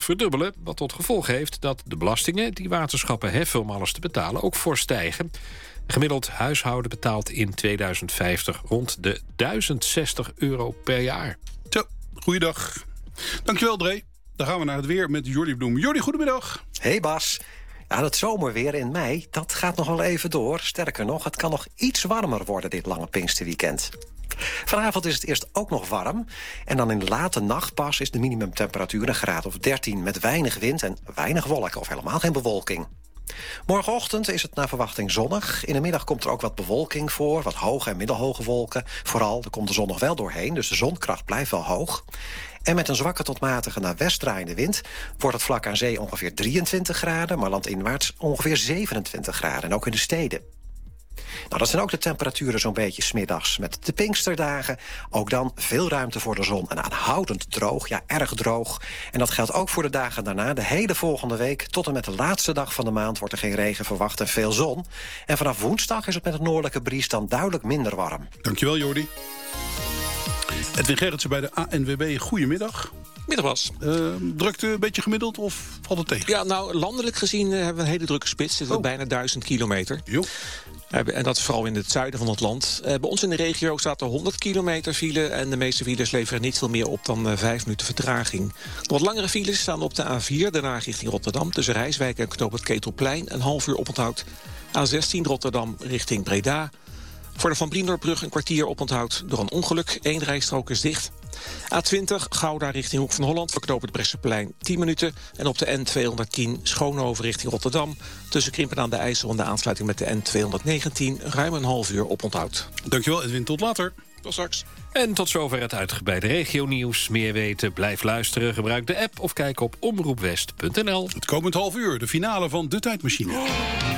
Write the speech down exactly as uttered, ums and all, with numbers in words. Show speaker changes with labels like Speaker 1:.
Speaker 1: verdubbelen. Wat tot gevolg heeft dat de belastingen die waterschappen heffen om alles te betalen ook fors stijgen. Een gemiddeld huishouden betaalt in tweeduizend vijftig rond de duizend zestig euro per jaar.
Speaker 2: Zo, goeiedag. Dankjewel, Dre. Dan gaan we naar het weer met Jordi Bloem. Jordi, goedemiddag.
Speaker 3: Hey Bas. Ja, het zomerweer in mei, dat gaat nog wel even door. Sterker nog, het kan nog iets warmer worden dit lange Pinksterweekend. Vanavond is het eerst ook nog warm. En dan in de late nacht pas is de minimumtemperatuur een graad of dertien... met weinig wind en weinig wolken of helemaal geen bewolking. Morgenochtend is het naar verwachting zonnig. In de middag komt er ook wat bewolking voor, wat hoge en middelhoge wolken. Vooral, er komt de zon nog wel doorheen, dus de zonkracht blijft wel hoog. En met een zwakke tot matige naar west draaiende wind wordt het vlak aan zee ongeveer drieëntwintig graden... maar landinwaarts ongeveer zevenentwintig graden, en ook in de steden. Nou, dat zijn ook de temperaturen zo'n beetje 's middags met de Pinksterdagen. Ook dan veel ruimte voor de zon en aanhoudend droog, ja, erg droog. En dat geldt ook voor de dagen daarna. De hele volgende week tot en met de laatste dag van de maand wordt er geen regen verwacht en veel zon. En vanaf woensdag is het met het noordelijke bries dan duidelijk minder warm.
Speaker 2: Dankjewel, Jordi. Edwin Gerritsen bij de A N W B, goedemiddag.
Speaker 4: Middag Bas.
Speaker 2: Uh, drukte een beetje gemiddeld of valt het tegen?
Speaker 4: Ja, nou, landelijk gezien uh, hebben we een hele drukke spits. Het is
Speaker 2: oh. bijna
Speaker 4: duizend kilometer.
Speaker 2: Jo.
Speaker 4: En dat is vooral in het zuiden van het land. Bij ons in de regio staat er honderd kilometer file... en de meeste files leveren niet veel meer op dan vijf minuten vertraging. De wat langere files staan op de A vier, daarna richting Rotterdam... tussen Rijswijk en Knoop het Ketelplein, een half uur oponthoud. A zestien Rotterdam richting Breda. Voor de Van Briendorpbrug een kwartier oponthoud door een ongeluk. Eén rijstrook is dicht. A twintig Gouda richting Hoek van Holland voor Knoop het Bresseplein tien minuten. En op de N tweehonderdtien Schoonhoven richting Rotterdam. Tussen Krimpen aan de IJssel en de aansluiting met de N tweehonderdnegentien... ruim een half uur oponthoud.
Speaker 2: Dankjewel Edwin, tot later.
Speaker 4: Tot straks.
Speaker 1: En tot zover het uitgebreide regionieuws. Meer weten, blijf luisteren, gebruik de app of kijk op omroepwest punt n l.
Speaker 2: Het komend half uur, de finale van De Tijdmachine.